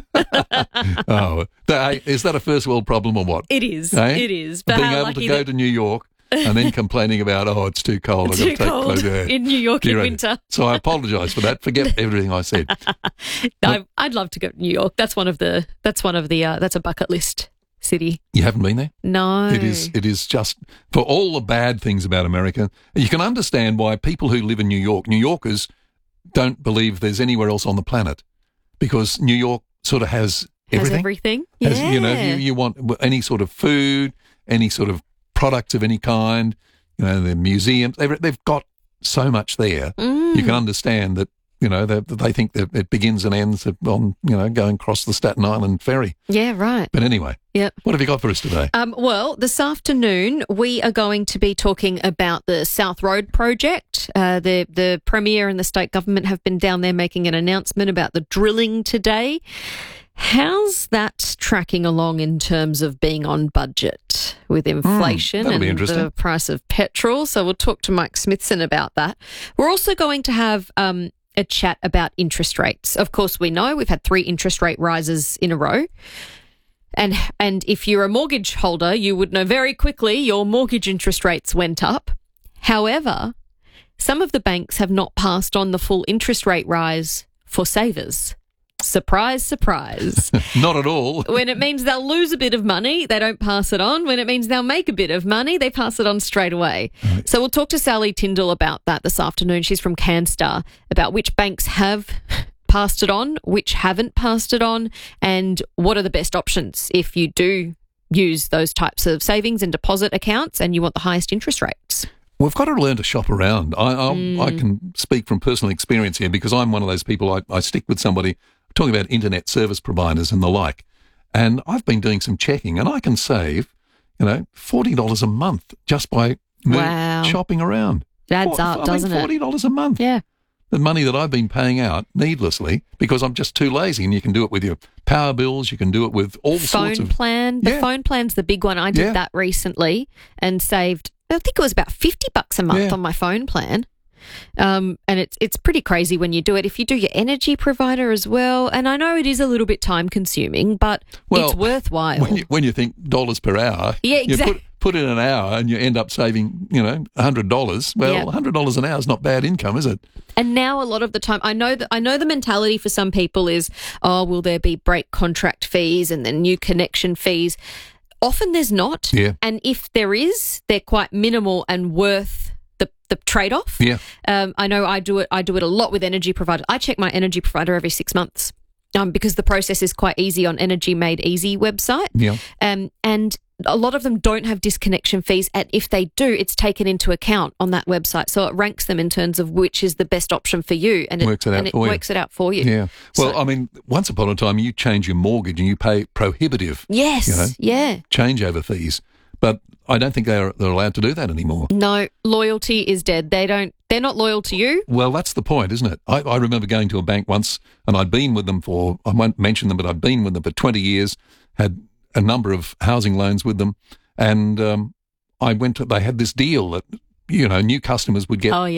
Is that a first world problem or what? It is. Eh? It is. But being able to go to New York and then complaining about, it's too cold. I've got to take clothes out. In New York in winter. So I apologise for that. Forget everything I said. I'd love to go to New York. That's a bucket list city. You haven't been there? No. It is just, for all the bad things about America, you can understand why people who live in New Yorkers don't believe there's anywhere else on the planet, because New York sort of has everything. Has everything? Yeah. You want any sort of food, any sort of products of any kind, the museums, they've got so much there. You can understand that, they think that it begins and ends on, going across the Staten Island ferry. Yeah, right. But anyway, yep. What have you got for us today? Well, this afternoon we are going to be talking about the South Road project. The Premier and the state government have been down there making an announcement about the drilling today. How's that tracking along in terms of being on budget with inflation and the price of petrol? So we'll talk to Mike Smithson about that. We're also going to have a chat about interest rates. Of course, we know we've had 3 interest rate rises in a row. And if you're a mortgage holder, you would know very quickly your mortgage interest rates went up. However, some of the banks have not passed on the full interest rate rise for savers. Surprise, surprise. Not at all. When it means they'll lose a bit of money, they don't pass it on. When it means they'll make a bit of money, they pass it on straight away. Right. So we'll talk to Sally Tyndall about that this afternoon. She's from CanStar, about which banks have passed it on, which haven't passed it on, and what are the best options if you do use those types of savings and deposit accounts and you want the highest interest rates. We've got to learn to shop around. I can speak from personal experience here, because I'm one of those people, I stick with somebody talking about internet service providers and the like. And I've been doing some checking, and I can save, $40 a month just by shopping around. It adds up, doesn't it? $40 a month. Yeah. The money that I've been paying out needlessly because I'm just too lazy. And you can do it with your power bills. You can do it with all sorts of... Phone plan. The phone plan's the big one. I did that recently and saved, I think it was about $50 a month on my phone plan. And it's pretty crazy when you do it. If you do your energy provider as well, and I know it is a little bit time consuming, but it's worthwhile. When you think dollars per hour, exactly. You put in an hour and you end up saving, $100. Well, $100 an hour is not bad income, is it? And now a lot of the time, I know the mentality for some people is, will there be break contract fees and then new connection fees? Often there's not. Yeah. And if there is, they're quite minimal and worth the trade-off. Yeah. I know I do it a lot with energy providers. I check my energy provider every 6 months because the process is quite easy on Energy Made Easy website. Yeah. And a lot of them don't have disconnection fees, and if they do, it's taken into account on that website. So it ranks them in terms of which is the best option for you, and it works it out for you. Yeah. Well, once upon a time, you change your mortgage and you pay prohibitive changeover fees, but I don't think they're allowed to do that anymore. No, loyalty is dead. They're not loyal to you. Well, that's the point, isn't it? I remember going to a bank once, and I'd been with them I won't mention them, but I'd been with them for 20 years, had a number of housing loans with them, and they had this deal that, new customers would get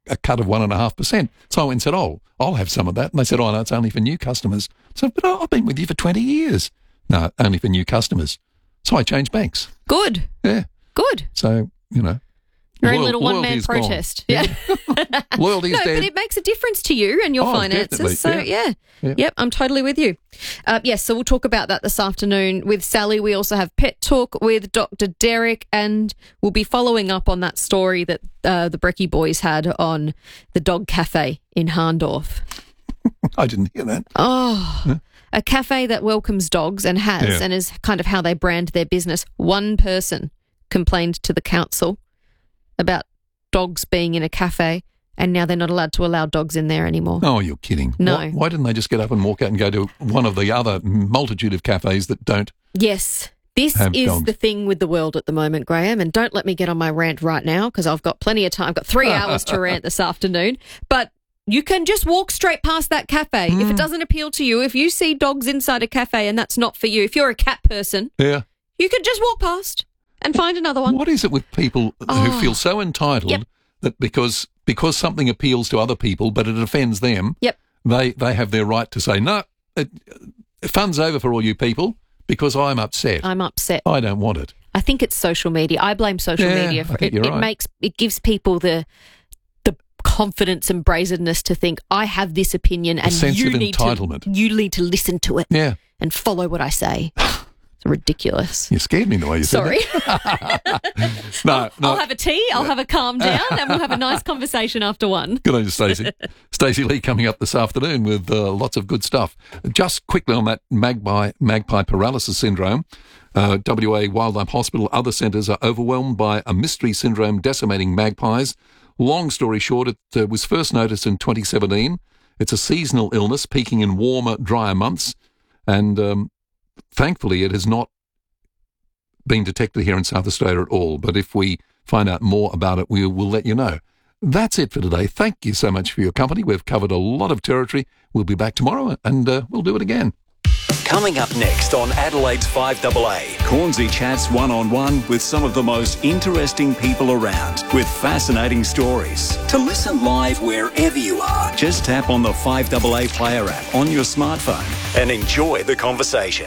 a cut of 1.5%. So I went and said, I'll have some of that. And they said, no, it's only for new customers. So, but I've been with you for 20 years. No, only for new customers. So I changed banks. Good. Yeah. Good. So, Your own little one-man protest. Yeah. Loyalty's dead. But it makes a difference to you and your finances. Definitely. So, yeah. Yep, I'm totally with you. Yes, so we'll talk about that this afternoon with Sally. We also have Pet Talk with Dr. Derek, and we'll be following up on that story that the Brecky boys had on the dog cafe in Harndorf. I didn't hear that. Oh, a cafe that welcomes dogs and has, and is kind of how they brand their business. One person complained to the council about dogs being in a cafe, and now they're not allowed to allow dogs in there anymore. Oh, you're kidding. No. Why didn't they just get up and walk out and go to one of the other multitude of cafes that don't Yes. This is dogs. the thing with the world at the moment, Graham, and don't let me get on my rant right now because I've got plenty of time. I've got 3 hours to rant this afternoon, but you can just walk straight past that cafe. If it doesn't appeal to you, if you see dogs inside a cafe and that's not for you, if you're a cat person, you can just walk past and find another one. What is it with people who feel so entitled that because something appeals to other people but it offends them, they have their right to say, no, fun's over for all you people because I'm upset. I'm upset. I don't want it. I think it's social media. I blame social media for it. It gives people the confidence and brazenness to think I have this opinion and you need to listen to it and follow what I say. It's ridiculous. You scared me the way you said that. No, I'll have a tea, I'll have a calm down, and we'll have a nice conversation after 1. Good on you, Stacey. Stacey Lee coming up this afternoon with lots of good stuff. Just quickly on that magpie paralysis syndrome, WA Wildlife Hospital, other centres are overwhelmed by a mystery syndrome decimating magpies. Long story short, it was first noticed in 2017. It's a seasonal illness peaking in warmer, drier months, and thankfully it has not been detected here in South Australia at all. But if we find out more about it, we will let you know. That's it for today. Thank you so much for your company. We've covered a lot of territory. We'll be back tomorrow, and we'll do it again. Coming up next on Adelaide's 5AA, Cornsey chats one-on-one with some of the most interesting people around with fascinating stories. To listen live wherever you are, just tap on the 5AA Player app on your smartphone and enjoy the conversation.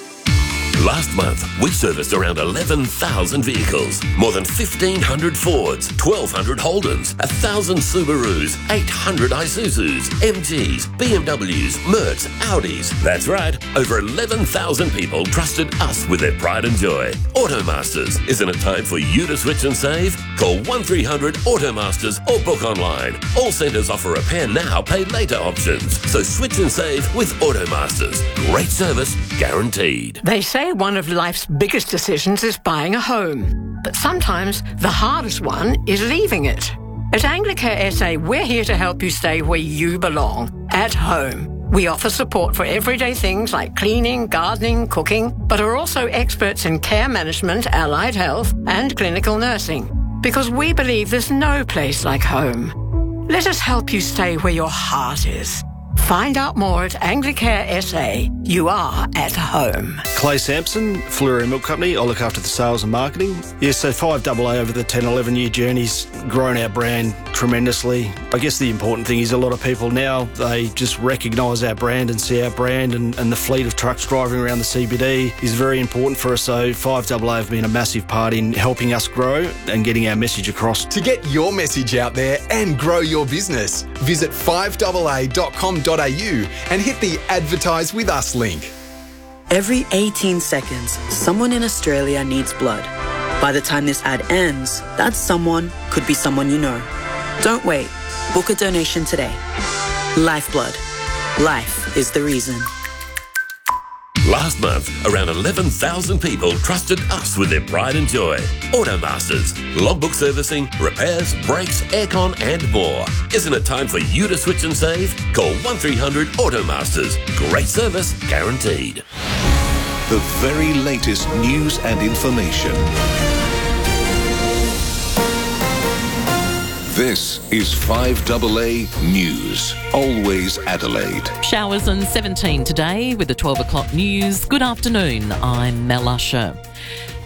Last month, we serviced around 11,000 vehicles, more than 1,500 Fords, 1,200 Holdens, 1,000 Subarus, 800 Isuzus, MGs, BMWs, Mercs, Audis. That's right, over 11,000 people trusted us with their pride and joy. Automasters, isn't it time for you to switch and save? Call 1300 Automasters or book online. All centres offer repair now, pay later options. So switch and save with Automasters. Great service, guaranteed. They say one of life's biggest decisions is buying a home. But sometimes the hardest one is leaving it. At Anglicare SA, we're here to help you stay where you belong, at home. We offer support for everyday things like cleaning, gardening, cooking, but are also experts in care management, allied health, and clinical nursing. Because we believe there's no place like home. Let us help you stay where your heart is. Find out more at Anglicare SA. You are at home. Clay Sampson, Fleury Milk Company. I look after the sales and marketing. Yes, so 5AA over the 10, 11-year journey's grown our brand tremendously. I guess the important thing is a lot of people now, they just recognise our brand and see our brand, and the fleet of trucks driving around the CBD is very important for us. So 5AA have been a massive part in helping us grow and getting our message across. To get your message out there and grow your business, visit 5AA.com.au and hit the Advertise With Us link. Every 18 seconds, someone in Australia needs blood. By the time this ad ends, that someone could be someone you know. Don't wait. Book a donation today. Lifeblood. Life is the reason. Last month, around 11,000 people trusted us with their pride and joy. Automasters, logbook servicing, repairs, brakes, aircon and more. Isn't it time for you to switch and save? Call 1300 Automasters. Great service, guaranteed. The very latest news and information. This is 5AA News. Always Adelaide. Showers and 17 today with the 12 o'clock news. Good afternoon, I'm Mel Usher.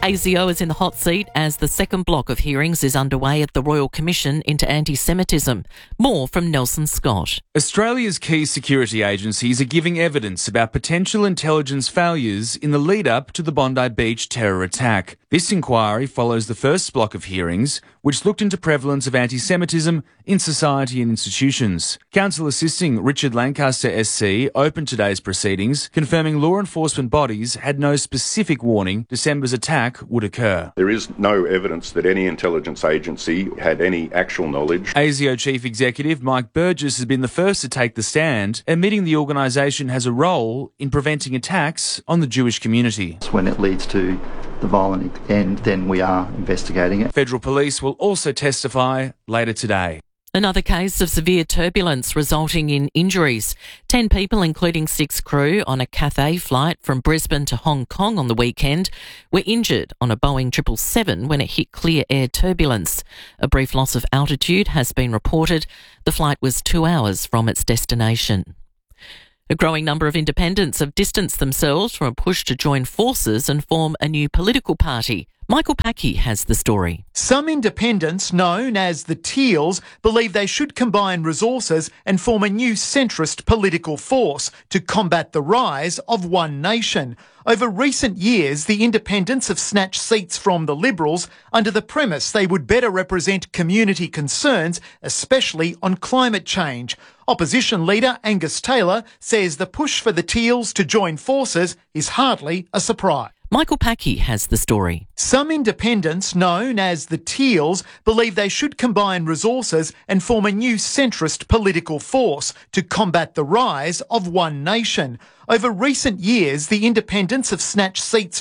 ASIO is in the hot seat as the second block of hearings is underway at the Royal Commission into Anti-Semitism. More from Nelson Scott. Australia's key security agencies are giving evidence about potential intelligence failures in the lead-up to the Bondi Beach terror attack. This inquiry follows the first block of hearings, which looked into prevalence of anti-Semitism in society and institutions. Counsel assisting Richard Lancaster SC opened today's proceedings, confirming law enforcement bodies had no specific warning December's attack would occur. There is no evidence that any intelligence agency had any actual knowledge. ASIO Chief Executive Mike Burgess has been the first to take the stand, admitting the organisation has a role in preventing attacks on the Jewish community. When it leads to the violent end, then we are investigating it. Federal Police will also testify later today. Another case of severe turbulence resulting in injuries. 10 people, including 6 crew, on a Cathay flight from Brisbane to Hong Kong on the weekend were injured on a Boeing 777 when it hit clear air turbulence. A brief loss of altitude has been reported. The flight was 2 hours from its destination. A growing number of independents have distanced themselves from a push to join forces and form a new political party. Michael Packey has the story. Some independents, known as the Teals, believe they should combine resources and form a new centrist political force to combat the rise of One Nation. Over recent years, the independents have snatched seats from the Liberals under the premise they would better represent community concerns, especially on climate change. Opposition leader Angus Taylor says the push for the Teals to join forces is hardly a surprise. Michael Packey has the story. Some independents, known as the Teals, believe they should combine resources and form a new centrist political force to combat the rise of One Nation. Over recent years, the independents have snatched seats